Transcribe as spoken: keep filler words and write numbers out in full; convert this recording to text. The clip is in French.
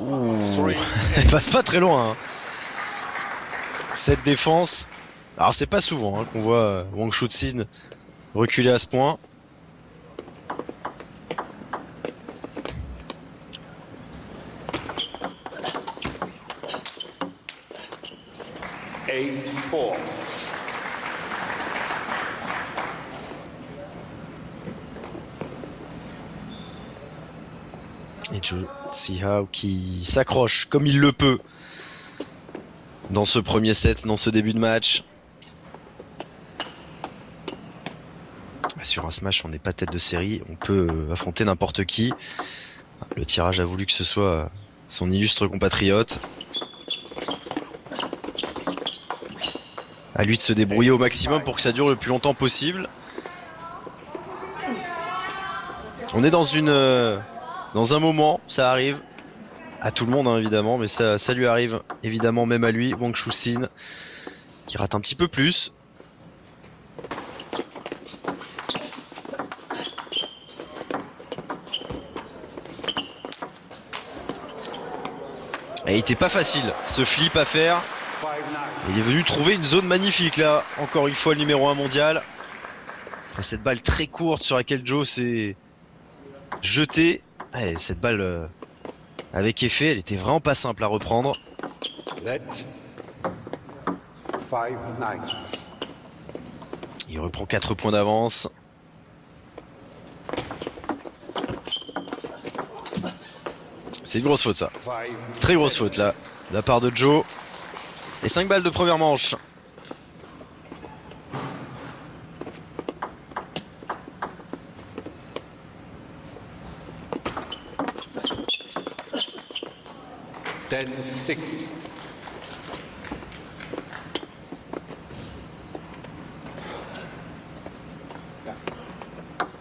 Ouh. Elle passe pas très loin. Hein. Cette défense. Alors c'est pas souvent hein, qu'on voit Wang Chuzin reculer à ce point. Ace four. Et Zhou Zihao qui s'accroche comme il le peut dans ce premier set, dans ce début de match. Sur un smash, on n'est pas tête de série, on peut affronter n'importe qui. Le tirage a voulu que ce soit son illustre compatriote. À lui de se débrouiller au maximum pour que ça dure le plus longtemps possible. On est dans une, euh, dans un moment, ça arrive à tout le monde hein, évidemment, mais ça, ça lui arrive évidemment même à lui, Wang Chuzin, qui rate un petit peu plus. Et il était pas facile ce flip à faire. Il est venu trouver une zone magnifique là. Encore une fois le numéro un mondial. Après cette balle très courte sur laquelle Joe s'est jeté. Ouais, cette balle euh, avec effet, elle était vraiment pas simple à reprendre. Il reprend quatre points d'avance. C'est une grosse faute ça. Très grosse faute là, de la part de Joe. Et cinq balles de première manche. ten six.